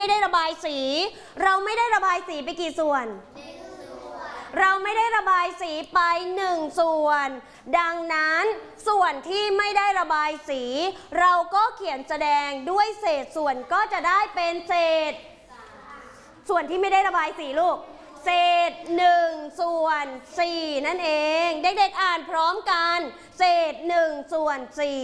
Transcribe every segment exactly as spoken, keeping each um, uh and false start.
ไม่ได้ระบายสีเราไม่ได้ระบายสีไปกี่ส่วนเราไม่ได้ระบายสีไปหนึ่งส่วนดังนั้นส่วนที่ไม่ได้ระบายสีเราก็เขียนแสดงด้วยเศษส่วนก็จะได้เป็นเศษส่วนที่ไม่ได้ระบายสีลูกเศษหนึ่งส่วนสี่นั่นเองเด็กๆอ่านพร้อมกันเศษหนึ่งส่วนสี่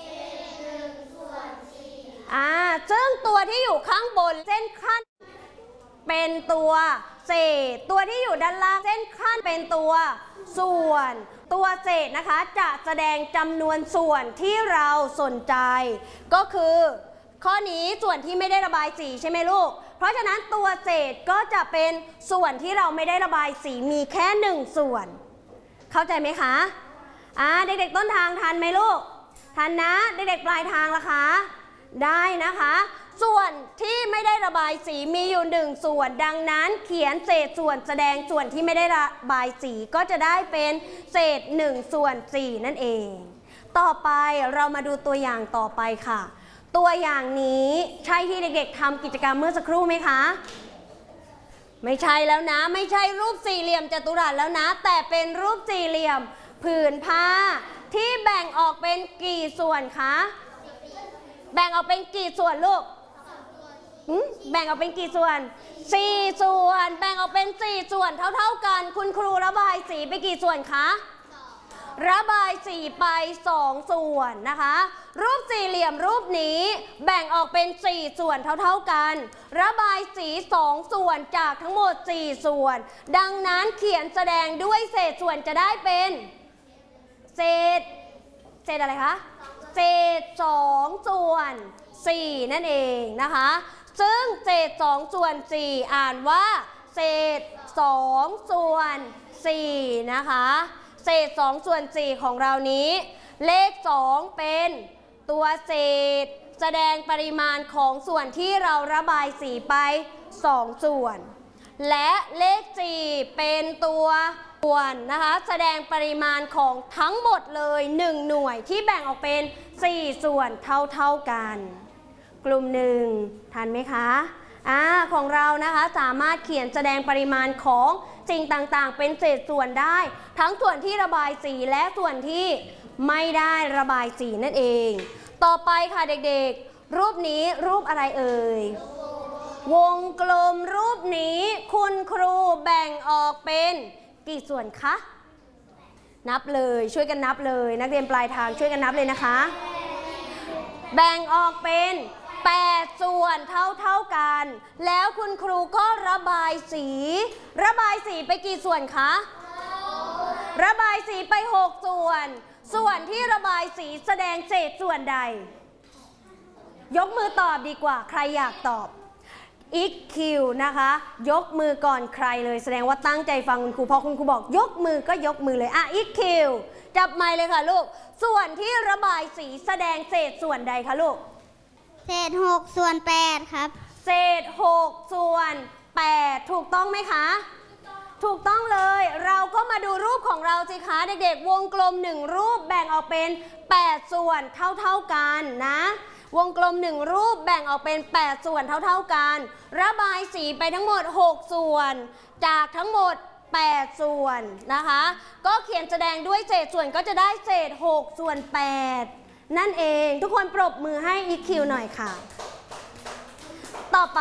อ่าซึ่งตัวที่อยู่ข้างบนเส้นขั้นเป็นตัวเศษตัวที่อยู่ด้านล่างเส้นขั้นเป็นตัวส่วนตัวเศษนะคะจะแสดงจำนวนส่วนที่เราสนใจก็คือข้อนี้ส่วนที่ไม่ได้ระบายสีใช่ไหมลูกเพราะฉะนั้นตัวเศษก็จะเป็นส่วนที่เราไม่ได้ระบายสีมีแค่หนึ่งส่วนเข้าใจไหมคะอ่าเด็กๆต้นทางทันไหมลูกทันนะเด็กๆปลายทางล่ะคะได้นะคะส่วนที่ไม่ได้ระบายสีมีอยู่หนึ่งส่วนดังนั้นเขียนเศษส่วนแสดงส่วนที่ไม่ได้ระบายสีก็จะได้เป็นเศษหนึ่งส่วนสี่นั่นเองต่อไปเรามาดูตัวอย่างต่อไปค่ะตัวอย่างนี้ใช่ที่เด็กๆทำกิจกรรมเมื่อสักครู่ไหมคะไม่ใช่แล้วนะไม่ใช่รูปสี่เหลี่ยมจัตุรัสแล้วนะแต่เป็นรูปสี่เหลี่ยมผืนผ้าที่แบ่งออกเป็นกี่ส่วนคะแบ่งออกเป็นกี่ส่วนลูกแบ่งออกเป็นกี่ส่วนสี่ส่วนแบ่งออกเป็นสี่ส่วนเท่าๆกันคุณครูระบายสีไปกี่ส่วนคะระบายสีไปสองส่วนนะคะรูปสี่เหลี่ยมรูปนี้แบ่งออกเป็นสี่ส่วนเท่าๆกันระบายสีสองส่วนจากทั้งหมดสี่ส่วนดังนั้นเขียนแสดงด้วยเศษส่วนจะได้เป็นเศษเศษอะไรคะเศษสองส่วนสี่นั่นเองนะคะซึ่งเศษสองส่วนสี่อ่านว่าเศษสองส่วนสี่นะคะเศษสองส่วนสี่ของเรานี้เลขสองเป็นตัวเศษแสดงปริมาณของส่วนที่เราระบายสีไปสองส่วนและเลขสี่เป็นตัวส่วนนะคะแสดงปริมาณของทั้งหมดเลยหนึ่งหน่วยที่แบ่งออกเป็นสี่ส่วนเท่าๆกันกลุ่มหนึ่งทันไหมคะอ่าของเรานะคะสามารถเขียนแสดงปริมาณของสิ่งต่างๆเป็นเศษส่วนได้ทั้งส่วนที่ระบายสีและส่วนที่ไม่ได้ระบายสีนั่นเองต่อไปค่ะเด็กๆรูปนี้รูปอะไรเอ่ยวงกลมรูปนี้คุณครูแบ่งออกเป็นกี่ส่วนคะนับเลยช่วยกันนับเลยนักเรียนปลายทางช่วยกันนับเลยนะคะแบ่งออกเป็นแปดส่วนเท่าๆกันแล้วคุณครูก็ระบายสีระบายสีไปกี่ส่วนคะระบายสีไปหกส่วนส่วนที่ระบายสีแสดงเศษส่วนใดยกมือตอบดีกว่าใครอยากตอบอีกคิวนะคะยกมือก่อนใครเลยแสดงว่าตั้งใจฟังคุณครูพอคุณครูบอกยกมือก็ยกมือเลยอ่ะอีกคิวจับไมค์เลยค่ะลูกส่วนที่ระบายสีแสดงเศษส่วนใดคะลูกเศษหกส่วนแปดครับเศษหกส่วนแปดถูกต้องไหมคะถูกต้องเลยเราก็มาดูรูปของเราสิคะเด็กๆวงกลมหนึ่งรูปแบ่งออกเป็นแปดส่วนเท่าๆกันนะวงกลมหนึ่งรูปแบ่งออกเป็นแปดส่วนเท่าๆกันระบายสีไปทั้งหมดหกส่วนจากทั้งหมดแปดส่วนนะคะก็เขียนแสดงด้วยเศษส่วนก็จะได้เศษหกส่วนแปดนั่นเองทุกคนปรบมือให้ อี คิว หน่อยค่ะต่อไป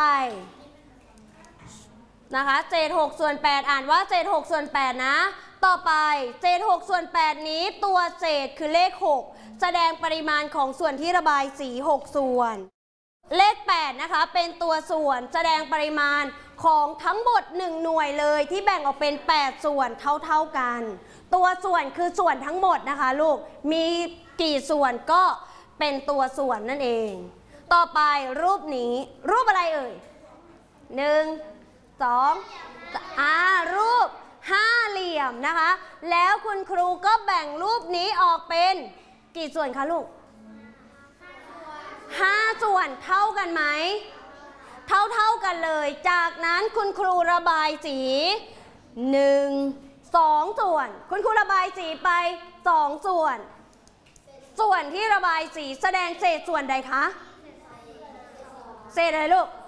นะคะเศษหกส่วนแปดอ่านว่าเศษหกส่วนแปดนะต่อไปเศษหกส่วนแปดนี้ตัวเศษคือเลขหกแสดงปริมาณของส่วนที่ระบายสีหกส่วนเลขแปดนะคะเป็นตัวส่วนแสดงปริมาณของทั้งหมดหนึ่งหน่วยเลยที่แบ่งออกเป็นแปดส่วนเท่าๆกันตัวส่วนคือส่วนทั้งหมดนะคะลูกมีกี่ส่วนก็เป็นตัวส่วนนั่นเองต่อไปรูปนี้รูปอะไรเอ่ยหนึ่งสองอ่ารูปห้าเหลี่ยมนะคะแล้วคุณครูก็แบ่งรูปนี้ออกเป็นกี่ส่วนคะลูกห้าส่วนเท่ากันไหมเท่าเท่ากันเลยจากนั้นคุณครูระบายสีหนึ่งสองส่วนคุณครูระบายสีไปสองส่วนส่วนที่ระบายสีแสดงเศษส่วนใดคะเศษอะไรลูก